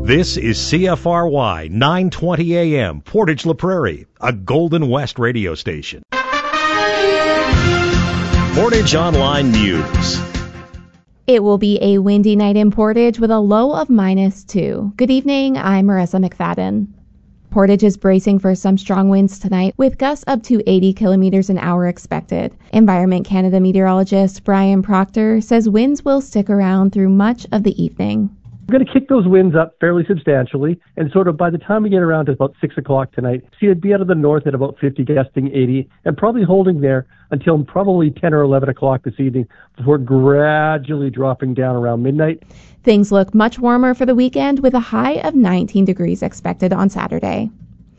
This is CFRY 920 AM, Portage La Prairie, a Golden West radio station. Portage Online News. It will be a windy night in Portage with a low of -2. Good evening, I'm Marissa McFadden. Portage is bracing for some strong winds tonight, with gusts up to 80 kilometers an hour expected. Environment Canada meteorologist Brian Proctor says winds will stick around through much of the evening. We're going to kick those winds up fairly substantially, and sort of by the time we get around to about 6 o'clock tonight, see it be out of the north at about 50, gusting 80, and probably holding there until probably 10 or 11 o'clock this evening before gradually dropping down around midnight. Things look much warmer for the weekend with a high of 19 degrees expected on Saturday.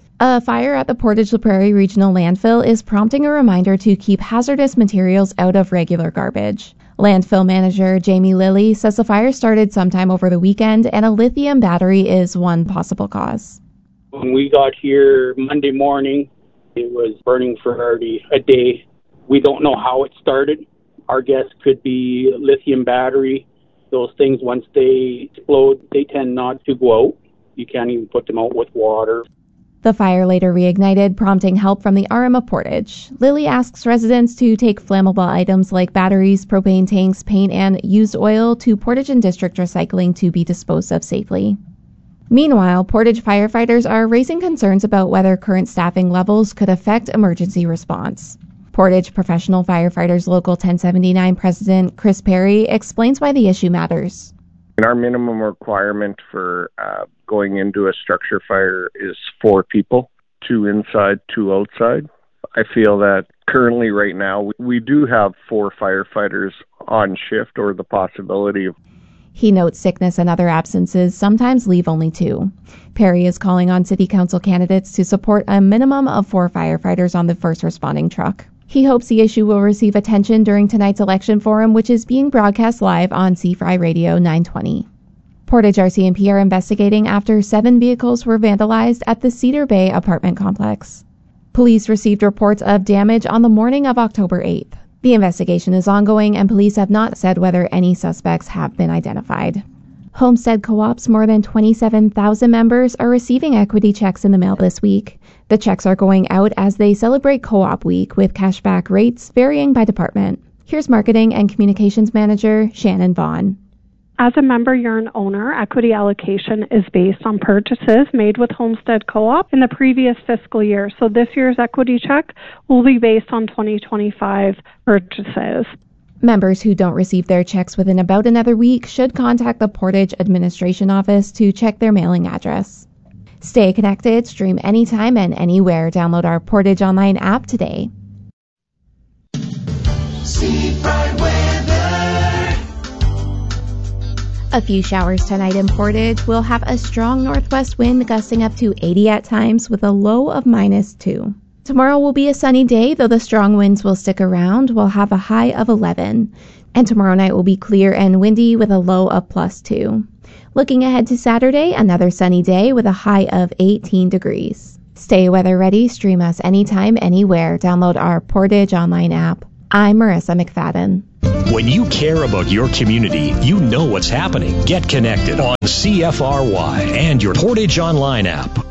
A fire at the Portage La Prairie Regional Landfill is prompting a reminder to keep hazardous materials out of regular garbage. Landfill manager Jamie Lilly says the fire started sometime over the weekend and a lithium battery is one possible cause. When we got here Monday morning, it was burning for already a day. We don't know how it started. Our guess could be lithium battery. Those things, once they explode, they tend not to go out. You can't even put them out with water. The fire later reignited, prompting help from the RM of Portage. Lilly asks residents to take flammable items like batteries, propane tanks, paint, and used oil to Portage and District Recycling to be disposed of safely. Meanwhile, Portage firefighters are raising concerns about whether current staffing levels could affect emergency response. Portage Professional Firefighters Local 1079 President Chris Perry explains why the issue matters. Our minimum requirement for going into a structure fire is 4 people, 2 inside, 2 outside. I feel that currently right now we do have 4 firefighters on shift or the possibility of. He notes sickness and other absences sometimes leave only 2. Perry is calling on City Council candidates to support a minimum of 4 firefighters on the first responding truck. He hopes the issue will receive attention during tonight's election forum, which is being broadcast live on CFRY Radio 920. Portage RCMP are investigating after 7 vehicles were vandalized at the Cedar Bay apartment complex. Police received reports of damage on the morning of October 8th. The investigation is ongoing and police have not said whether any suspects have been identified. Homestead Co-op's more than 27,000 members are receiving equity checks in the mail this week. The checks are going out as they celebrate Co-op Week with cashback rates varying by department. Here's Marketing and Communications Manager Shannon Vaughn. As a member, you're an owner. Equity allocation is based on purchases made with Homestead Co-op in the previous fiscal year. So this year's equity check will be based on 2025 purchases. Members who don't receive their checks within about another week should contact the Portage Administration Office to check their mailing address. Stay connected, stream anytime and anywhere. Download our Portage Online app today. A few showers tonight in Portage. We'll have a strong northwest wind gusting up to 80 at times with a low of -2. Tomorrow will be a sunny day, though the strong winds will stick around. We'll have a high of 11. And tomorrow night will be clear and windy with a low of +2. Looking ahead to Saturday, another sunny day with a high of 18 degrees. Stay weather ready. Stream us anytime, anywhere. Download our Portage Online app. I'm Marissa McFadden. When you care about your community, you know what's happening. Get connected on CFRY and your Portage Online app.